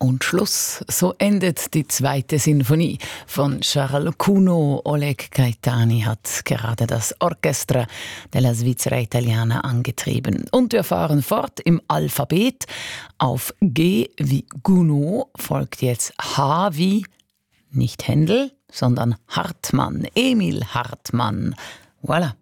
Und Schluss, so endet die zweite Sinfonie von Charles Gounod. Oleg Gaetani hat gerade das Orchestra della Svizzera Italiana angetrieben. Und wir fahren fort im Alphabet. Auf G wie Gounod folgt jetzt H wie, nicht Händel, sondern Hartmann, Emil Hartmann. Voilà.